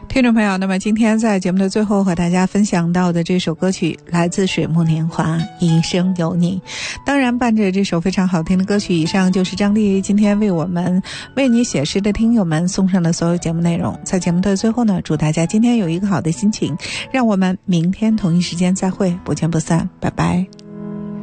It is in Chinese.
听众朋友，那么今天在节目的最后和大家分享到的这首歌曲来自水木年华，一生有你。当然伴着这首非常好听的歌曲，以上就是张丽今天为你写诗的听友们送上的所有节目内容。在节目的最后呢，祝大家今天有一个好的心情，让我们明天同一时间再会，不见不散，拜拜。